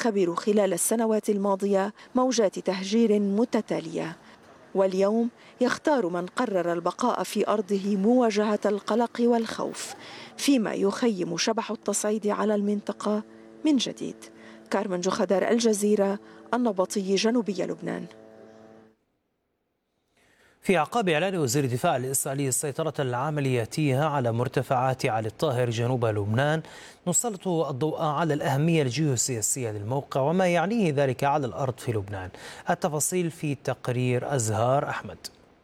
الخبير خلال السنوات الماضية موجات تهجير متتالية، واليوم يختار من قرر البقاء في أرضه مواجهة القلق والخوف، فيما يخيم شبح التصعيد على المنطقة من جديد. كارمن جخدار، الجزيرة، النبطي، جنوبي لبنان. في أعقاب إعلان وزير الدفاع الإسرائيلي السيطرة العملياتية على مرتفعات علي الطاهر جنوب لبنان، نسلط الضوء على الأهمية الجيوسياسية للموقع وما يعنيه ذلك على الأرض في لبنان. التفاصيل في تقرير أزهار أحمد.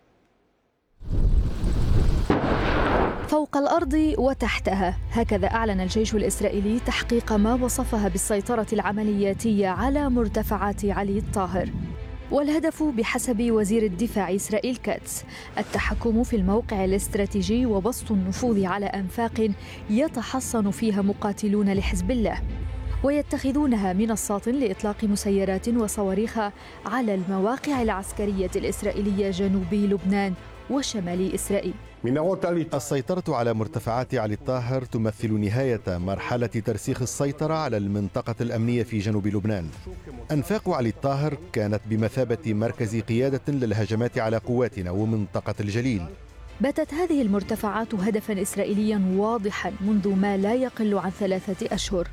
فوق الأرض وتحتها، هكذا أعلن الجيش الإسرائيلي تحقيق ما وصفها بالسيطرة العملياتية على مرتفعات علي الطاهر. والهدف بحسب وزير الدفاع إسرائيل كاتس التحكم في الموقع الاستراتيجي وبسط النفوذ على أنفاق يتحصن فيها مقاتلون لحزب الله ويتخذونها منصات لإطلاق مسيرات وصواريخ على المواقع العسكرية الإسرائيلية جنوبي لبنان وشمال إسرائيل. السيطرة على مرتفعات علي الطاهر تمثل نهاية مرحلة ترسيخ السيطرة على المنطقة الأمنية في جنوب لبنان. أنفاق علي الطاهر كانت بمثابة مركز قيادة للهجمات على قواتنا ومنطقة الجليل. باتت هذه المرتفعات هدفاً إسرائيلياً واضحاً منذ ما لا يقل عن 3 أشهر،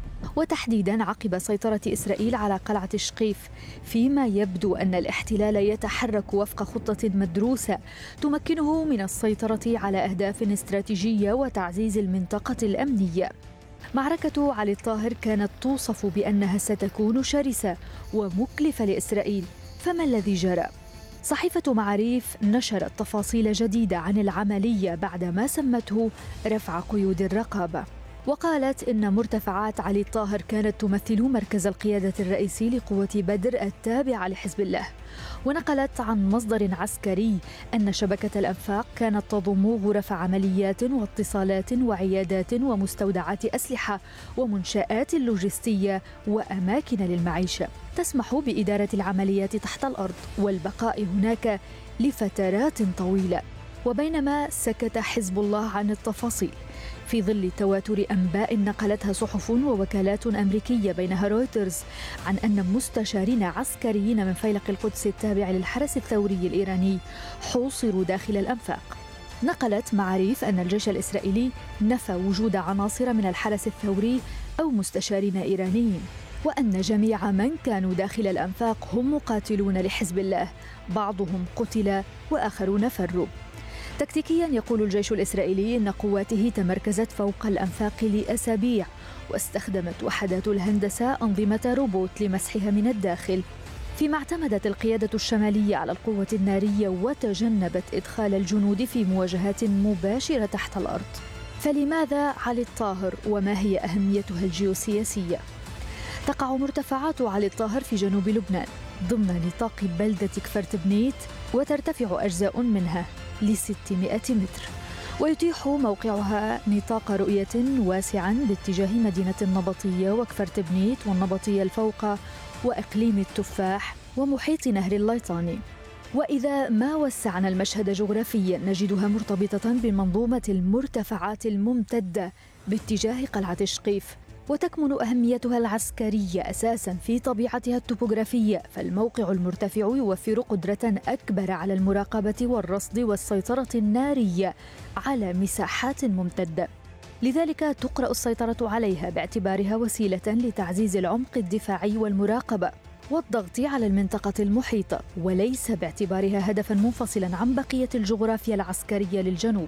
وتحديداً عقب سيطرة إسرائيل على قلعة شقيف، فيما يبدو أن الاحتلال يتحرك وفق خطة مدروسة تمكنه من السيطرة على أهداف استراتيجية وتعزيز المنطقة الأمنية. معركة علي الطاهر كانت توصف بأنها ستكون شرسة ومكلفة لإسرائيل، فما الذي جرى؟ صحيفة معاريف نشرت تفاصيل جديدة عن العملية بعدما سمته رفع قيود الرقابة، وقالت إن مرتفعات علي الطاهر كانت تمثل مركز القيادة الرئيسي لقوة بدر التابعة لحزب الله. ونقلت عن مصدر عسكري أن شبكة الأنفاق كانت تضم غرف عمليات واتصالات وعيادات ومستودعات أسلحة ومنشآت لوجستية وأماكن للمعيشة تسمح بإدارة العمليات تحت الأرض والبقاء هناك لفترات طويلة. وبينما سكت حزب الله عن التفاصيل في ظل تواتر أنباء نقلتها صحف ووكالات أمريكية بينها رويترز عن أن مستشارين عسكريين من فيلق القدس التابع للحرس الثوري الإيراني حوصروا داخل الأنفاق. نقلت معاريف أن الجيش الإسرائيلي نفى وجود عناصر من الحرس الثوري أو مستشارين إيرانيين، وأن جميع من كانوا داخل الأنفاق هم مقاتلون لحزب الله، بعضهم قتل وآخرون فروا. تكتيكيا يقول الجيش الإسرائيلي إن قواته تمركزت فوق الأنفاق لأسابيع، واستخدمت وحدات الهندسة أنظمة روبوت لمسحها من الداخل، فيما اعتمدت القيادة الشمالية على القوة النارية وتجنبت إدخال الجنود في مواجهات مباشرة تحت الأرض. فلماذا علي الطاهر وما هي أهميتها الجيوسياسية؟ تقع مرتفعات علي الطاهر في جنوب لبنان ضمن نطاق بلدة كفرت بنيت، وترتفع أجزاء منها ل600 متر، ويتيح موقعها نطاق رؤية واسعا باتجاه مدينة النبطية وكفرت بنيت والنبطية الفوق وإقليم التفاح ومحيط نهر الليطاني. وإذا ما وسعنا المشهد جغرافيا نجدها مرتبطة بمنظومة المرتفعات الممتدة باتجاه قلعة شقيف، وتكمن أهميتها العسكرية أساساً في طبيعتها التopografية، فالموقع المرتفع يوفر قدرة أكبر على المراقبة والرصد والسيطرة النارية على مساحات ممتدة. لذلك تقرأ السيطرة عليها باعتبارها وسيلة لتعزيز العمق الدفاعي والمراقبة والضغط على المنطقة المحيطة، وليس باعتبارها هدفاً منفصلاً عن بقية الجغرافيا العسكرية للجنوب.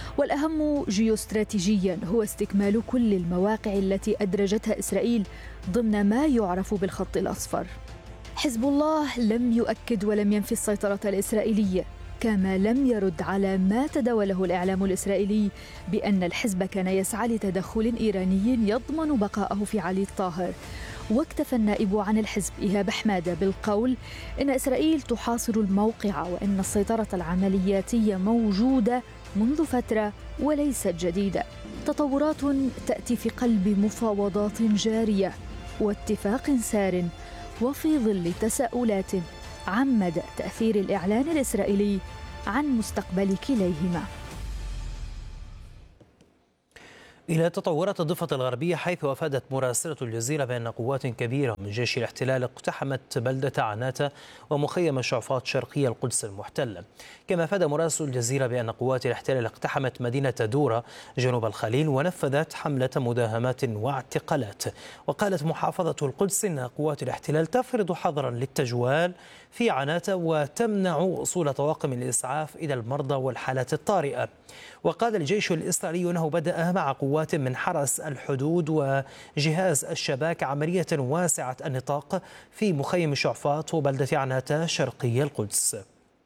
والأهم جيوستراتيجياً هو استكمال كل المواقع التي أدرجتها إسرائيل ضمن ما يعرف بالخط الأصفر. حزب الله لم يؤكد ولم ينفي السيطرة الإسرائيلية، كما لم يرد على ما تداوله الإعلام الإسرائيلي بأن الحزب كان يسعى لتدخل إيراني يضمن بقاءه في علي الطاهر. واكتفى النائب عن الحزب إيهاب حمادة بالقول إن إسرائيل تحاصر الموقع وإن السيطرة العملياتية موجودة منذ فترة وليست جديدة، تطورات تأتي في قلب مفاوضات جارية واتفاق سار، وفي ظل تساؤلات عن مدى تأثير الإعلان الإسرائيلي عن مستقبل كليهما. إلى تطورات الضفة الغربية، حيث أفادت مراسلة الجزيرة بأن قوات كبيرة من جيش الاحتلال اقتحمت بلدة عناتة ومخيم شعفاط شرقي القدس المحتلة. كما أفاد مراسل الجزيرة بأن قوات الاحتلال اقتحمت مدينة دورة جنوب الخليل ونفذت حملة مداهمات واعتقالات. وقالت محافظة القدس إن قوات الاحتلال تفرض حظرا للتجوال في عناتة وتمنع وصول طواقم الإسعاف إلى المرضى والحالات الطارئة. وقال الجيش الإسرائيلي أنه بدأ مع قوات من حرس الحدود وجهاز الشباك عملية واسعة النطاق في مخيم شعفاط وبلدة عناتة شرقي القدس.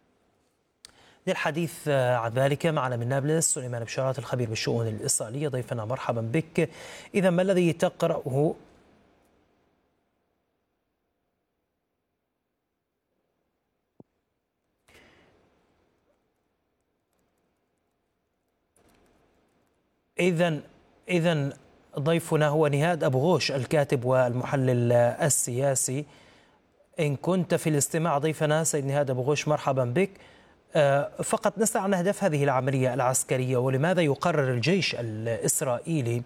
للحديث عن ذلك معنا من نابلس سليمان بشارات الخبير بالشؤون الإسرائيلية. ضيفنا مرحبا بك. إذا ما الذي تقرأه إذن ضيفنا هو نهاد أبو غوش الكاتب والمحلل السياسي. إن كنت في الاستماع ضيفنا سيد نهاد أبو غوش مرحبا بك. فقط نسأل عن أهداف هذه العملية العسكرية ولماذا يقرر الجيش الإسرائيلي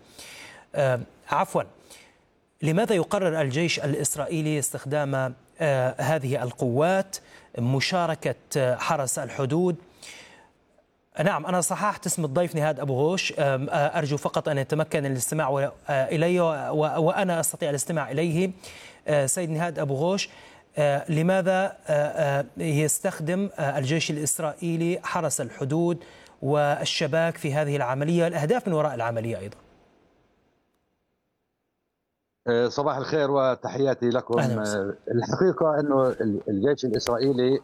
لماذا يقرر الجيش الإسرائيلي استخدام هذه القوات، مشاركة حرس الحدود؟ نعم، أنا صححت اسم الضيف نهاد أبو غوش. أرجو فقط أن يتمكن الاستماع إلي وأنا أستطيع الاستماع إليه. سيد نهاد أبو غوش، لماذا يستخدم الجيش الإسرائيلي حرس الحدود والشباك في هذه العملية؟ الأهداف من وراء العملية أيضا. صباح الخير وتحياتي لكم. الحقيقة أنه الجيش الإسرائيلي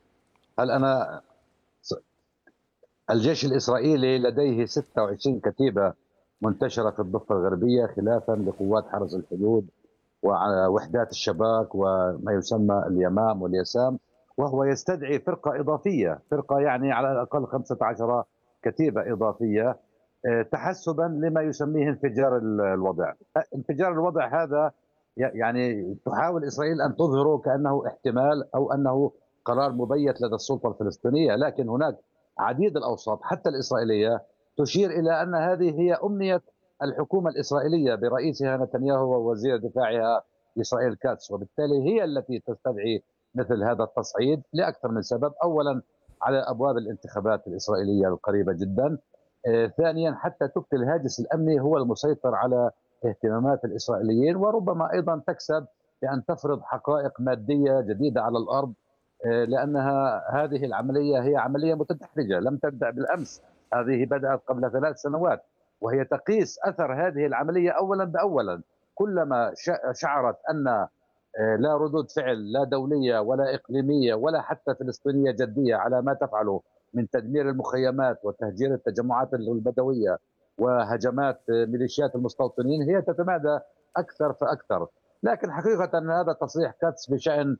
الجيش الإسرائيلي لديه 26 كتيبة منتشرة في الضفة الغربية، خلافا لقوات حرس الحدود ووحدات الشباك وما يسمى اليمام واليسام، وهو يستدعي فرقة إضافية، فرقة يعني على الأقل 15 كتيبة إضافية، تحسبا لما يسميه انفجار الوضع. انفجار الوضع هذا يعني تحاول إسرائيل أن تظهره كأنه احتمال أو أنه قرار مبيت لدى السلطة الفلسطينية، لكن هناك عديد الأوساط حتى الإسرائيلية تشير إلى أن هذه هي أمنية الحكومة الإسرائيلية برئيسها نتنياهو ووزير دفاعها إسرائيل كاتس، وبالتالي هي التي تستدعي مثل هذا التصعيد لأكثر من سبب. أولا على أبواب الانتخابات الإسرائيلية القريبة جدا، ثانيا حتى تبقي الهاجس الأمني هو المسيطر على اهتمامات الإسرائيليين، وربما أيضا تكسب بأن تفرض حقائق مادية جديدة على الأرض، لأنها هذه العملية هي عملية متدحرجة لم تبدأ بالأمس، هذه بدأت قبل 3 سنوات، وهي تقيس أثر هذه العملية أولا بأولا. كلما شعرت أن لا ردود فعل لا دولية ولا إقليمية ولا حتى فلسطينية جدية على ما تفعله من تدمير المخيمات وتهجير التجمعات البدوية وهجمات ميليشيات المستوطنين، هي تتمادى أكثر فأكثر. لكن حقيقة أن هذا تصريح كاتس بشأن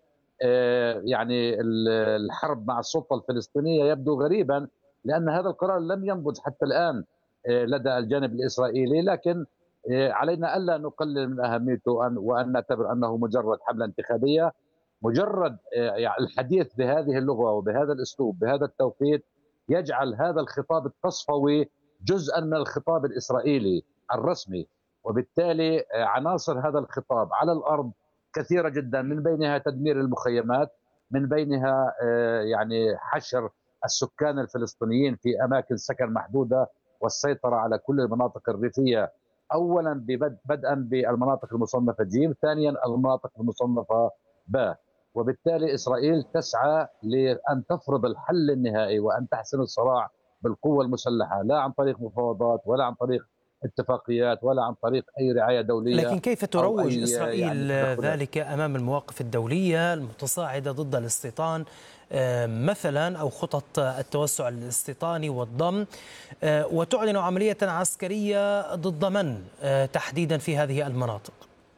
يعني الحرب مع السلطة الفلسطينية يبدو غريبا، لأن هذا القرار لم ينضج حتى الآن لدى الجانب الإسرائيلي، لكن علينا ألا نقلل من أهميته وأن نعتبر أنه مجرد حملة انتخابية. مجرد يعني الحديث بهذه اللغة وبهذا الأسلوب بهذا التوقيت يجعل هذا الخطاب التصفوي جزءا من الخطاب الإسرائيلي الرسمي، وبالتالي عناصر هذا الخطاب على الأرض كثيرة جدا، من بينها تدمير المخيمات، من بينها يعني حشر السكان الفلسطينيين في أماكن سكن محدودة والسيطرة على كل المناطق الريفية، أولا بدءا بالمناطق المصنفة ج، ثانيا المناطق المصنفة ب. وبالتالي إسرائيل تسعى لأن تفرض الحل النهائي وأن تحسم الصراع بالقوة المسلحة، لا عن طريق مفاوضات ولا عن طريق اتفاقيات ولا عن طريق أي رعاية دولية. لكن كيف تروج إسرائيل ذلك أمام المواقف الدولية المتصاعدة ضد الاستيطان مثلا، أو خطط التوسع الاستيطاني والضم، وتعلن عملية عسكرية ضد من تحديدا في هذه المناطق؟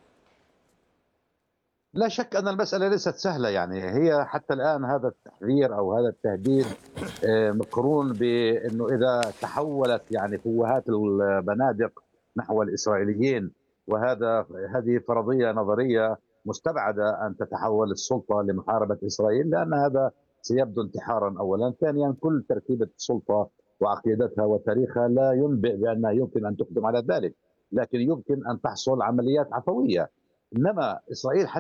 لا شك أن المسألة ليست سهلة، يعني هي حتى الآن هذا التحذير أو هذا التهديد مقرون بأنه إذا تحولت يعني فوهات البنادق نحو الإسرائيليين، هذه فرضية نظرية مستبعدة أن تتحول السلطة لمحاربة إسرائيل، لأن هذا سيبدو انتحارا أولا. ثانيا كل تركيبة السلطة وعقيدتها وتاريخها لا ينبئ بأنها يمكن أن تقدم على ذلك، لكن يمكن أن تحصل عمليات عفوية. إنما إسرائيل